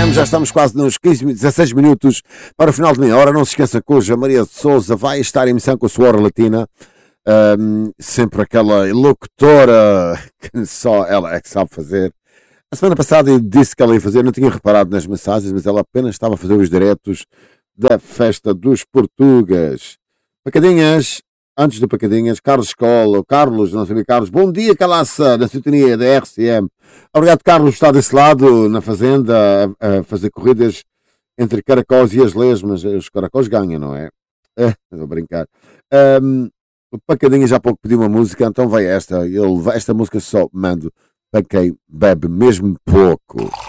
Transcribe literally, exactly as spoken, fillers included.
M, já estamos quase nos quinze, dezasseis minutos para o final de meia hora. Não se esqueça que hoje a Maria de Souza vai estar em missão com a sua hora latina. Um, sempre aquela locutora que só ela é que sabe fazer. A semana passada eu disse que ela ia fazer, não tinha reparado nas mensagens, mas ela apenas estava a fazer os diretos da festa dos Portugas. Pacadinhas, antes do Pacadinhas, Carlos Escola, o Carlos, não sabia Carlos, bom dia Calaça, da sintonia da R C M. Obrigado Carlos, está desse lado, na fazenda, a, a fazer corridas entre caracóis e as lesmas. Os caracóis ganham, não é? É, vou brincar. Um, o Pacadinha já há pouco pediu uma música, então vai esta. Ele, esta música só mando para quem bebe mesmo pouco.